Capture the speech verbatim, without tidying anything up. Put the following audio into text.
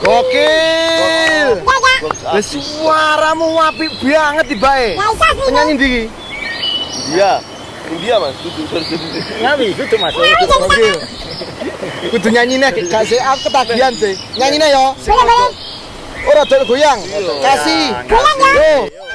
Gokil. Lah suaramu apik banget tibae. Penyanyi ndi iki? Iya. India Mas, kudu Ngawi, kudu Mas. Gokil. Kudu nyanyine gak sih aku ketagihan sih. Nyanyine yo. Ora dol goyang. Kasih. Goyang ya.